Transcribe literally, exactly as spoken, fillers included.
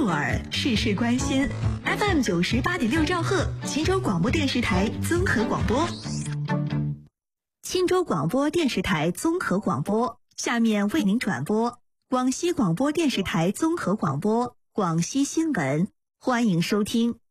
入耳，事事关心。F M 九十八点六兆赫，秦州广播电视台综合广播。钦州广播电视台综合广播，下面为您转播广西广播电视台综合广播广西新闻，欢迎收听。